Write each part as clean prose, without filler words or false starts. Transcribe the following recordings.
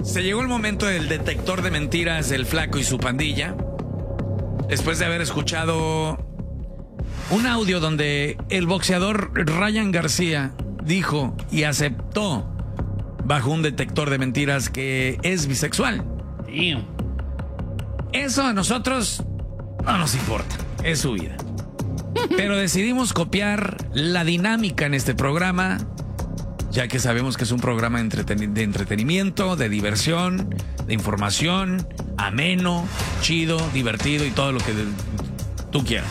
Se llegó el momento del detector de mentiras del Flaco y su pandilla. Después de haber escuchado un audio donde el boxeador Ryan García dijo y aceptó bajo un detector de mentiras que es bisexual. Tío. Eso a nosotros no nos importa, es su vida. Pero decidimos copiar la dinámica en este programa, ya que sabemos que es un programa de entretenimiento, de diversión, de información, ameno, chido, divertido y todo lo que tú quieras.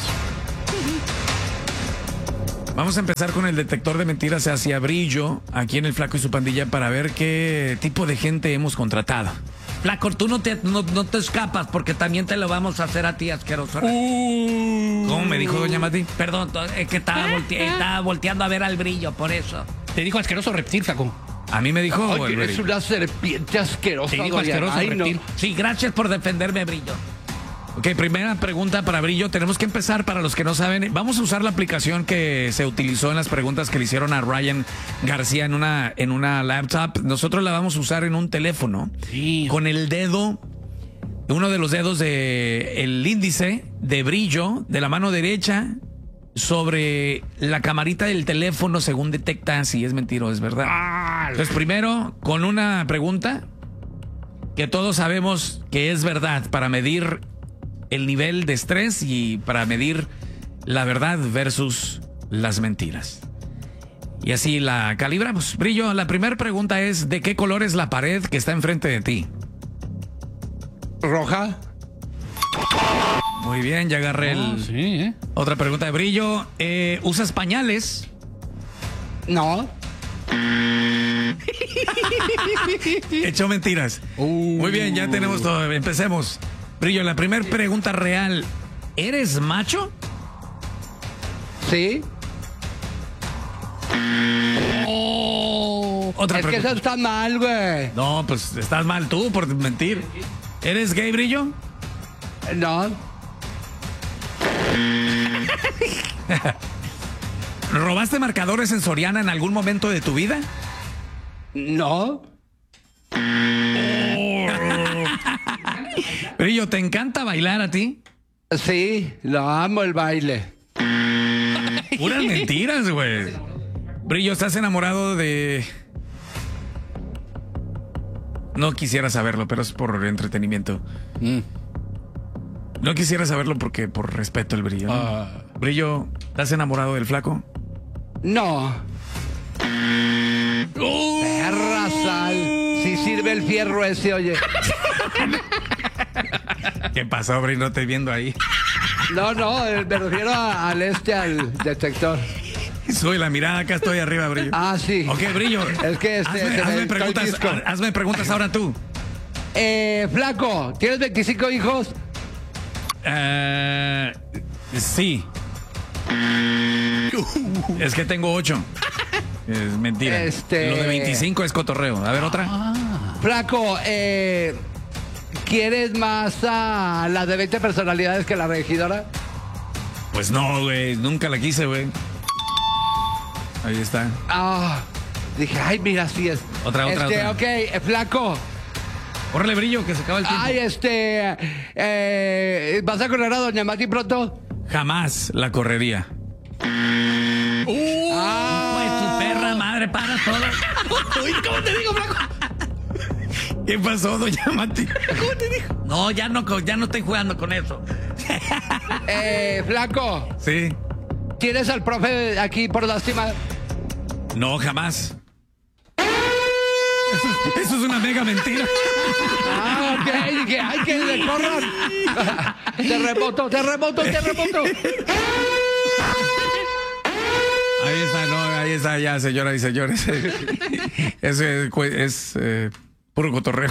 Vamos a empezar con el detector de mentiras hacia Brillo, aquí en el Flaco y su pandilla, para ver qué tipo de gente hemos contratado. Flaco, tú no te escapas porque también te lo vamos a hacer a ti, asqueroso. ¿Cómo me dijo doña Mati? Perdón, es que estaba volteando a ver al Brillo, por eso. Te dijo asqueroso reptil, Flaco. A mí me dijo... Oye, eres una serpiente asquerosa. Te dijo doña. asqueroso Ay, reptil. no. Sí, gracias por defenderme, Brillo. Ok, primera pregunta para Brillo. Tenemos que empezar, para los que no saben, vamos a usar la aplicación que se utilizó en las preguntas que le hicieron a Ryan García en una laptop. Nosotros la vamos a usar en un teléfono. Sí. Con el dedo, uno de los dedos del índice de Brillo, de la mano derecha, sobre la camarita del teléfono, según detecta si es mentira o es verdad. Entonces, primero, con una pregunta que todos sabemos que es verdad, para medir el nivel de estrés y para medir la verdad versus las mentiras. Y así la calibramos. Brillo, la primera pregunta es: ¿de qué color es la pared que está enfrente de ti? ¿Roja? Muy bien, ya agarré Sí, otra pregunta de Brillo. ¿Usas pañales? No. Echó mentiras. Muy bien, ya tenemos todo. Empecemos. Brillo, la primera pregunta real: ¿eres macho? ¿Sí? Otra Es que pregunta. eso está mal, güey. No, pues estás mal tú por mentir. ¿Eres gay, Brillo? No. ¿Robaste marcadores en Soriana en algún momento de tu vida? No. Brillo, ¿te encanta bailar a ti? Sí, lo amo el baile. Puras mentiras, güey. Brillo, ¿estás enamorado de...? No quisiera saberlo, pero es por entretenimiento. No quisiera saberlo porque por respeto el Brillo, ¿no? Brillo, ¿estás enamorado del Flaco? No. Perra sal. Si sirve el fierro ese, oye. ¿Qué pasó, Brillo? No te viendo ahí. No, me refiero al detector. Sube la mirada, acá estoy arriba, Brillo. Ah, sí. Ok, Brillo. Es que hazme preguntas ahora tú. Flaco, ¿tienes 25 hijos? Sí. Es que tengo 8. Es mentira. Lo de 25 es cotorreo. A ver, otra. Flaco, ¿quieres más a la de 20 personalidades que la regidora? Pues no, güey. Nunca la quise, güey. Ahí está. Dije, ay, mira, así es. Otra. Ok, Flaco. Órale, Brillo, que se acaba el tiempo. Ay, ¿vas a correr a doña Mati pronto? Jamás la correría. Pues tu perra madre, para todo. Uy, ¿cómo te digo, Flaco? ¿Qué pasó, doña Mati? ¿Cómo te digo? No, ya no estoy jugando con eso. Flaco, Sí. ¿tienes al profe aquí por lástima? No, jamás. Eso es una mega mentira. Ok, dije, ay, que le corran. Terremoto. Ahí está ya, señoras y señores. Eso es puro cotorreo.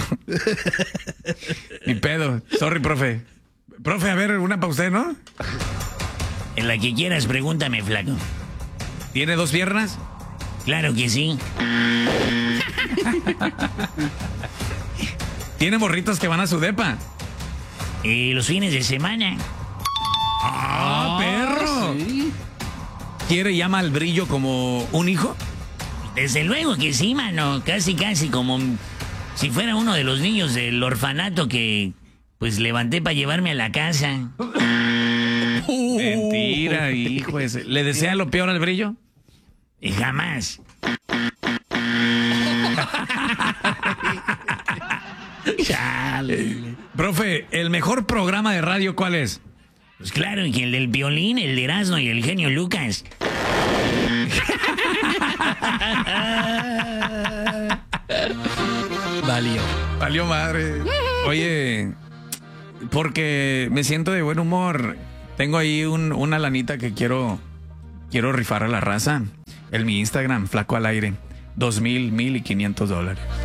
Ni pedo. Sorry, profe. Profe, a ver, una para usted, ¿no? En la que quieras, pregúntame, Flaco. ¿Tiene 2 piernas? Claro que sí. ¿Tiene morritos que van a su depa? Los fines de semana. ¡Perro! Sí. ¿Quiere y llama al Brillo como un hijo? Desde luego que sí, mano. Casi como Si fuera uno de los niños del orfanato que pues levanté para llevarme a la casa. Mentira, hijo ese. ¿Le desea lo peor al Brillo? Y jamás. Profe, ¿el mejor programa de radio cuál es? Pues claro, y el del violín, el de Erasmo y el genio Lucas. Valió madre. Oye, porque me siento de buen humor. Tengo ahí una lanita que quiero rifar a la raza. En mi Instagram, Flaco al Aire. $2,000, $1,000 y $500.